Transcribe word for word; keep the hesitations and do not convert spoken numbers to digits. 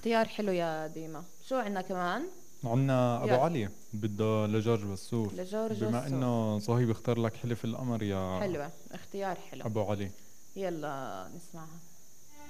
اختيار حلو يا ديما. شو عنا كمان؟ عنا ابو يلا. علي بده لجورج وسوف. لجورج بما وسوف. انه صهيب اختار لك حلف القمر يا حلوة، اختيار حلو. ابو علي. يلا نسمعها.